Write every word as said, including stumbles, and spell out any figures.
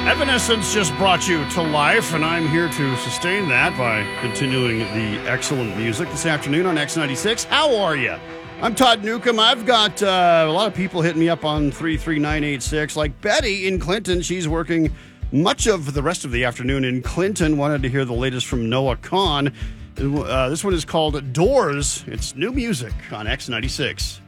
Evanescence just brought you to life, and I'm here to sustain that by continuing the excellent music this afternoon on X ninety-six. How are you? I'm Todd Newcomb. I've got uh, a lot of people hitting me up on three three nine eight six, like Betty in Clinton. She's working much of the rest of the afternoon in Clinton. Wanted to hear the latest from Noah Kahan. Uh, this one is called Doors. It's new music on X ninety-six.